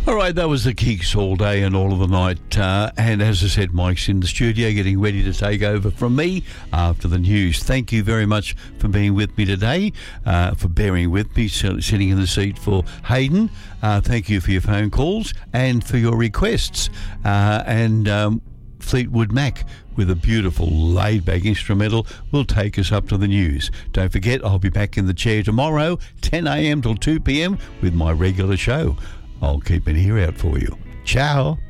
All right, that was the Geeks all day and all of the night. And as I said, Mike's in the studio getting ready to take over from me after the news. Thank you very much for being with me today, for bearing with me, sitting in the seat for Hayden. Thank you for your phone calls and for your requests. Fleetwood Mac with a beautiful laid-back instrumental will take us up to the news. Don't forget, I'll be back in the chair tomorrow, 10 a.m. till 2 p.m. with my regular show. I'll keep an ear out for you. Ciao.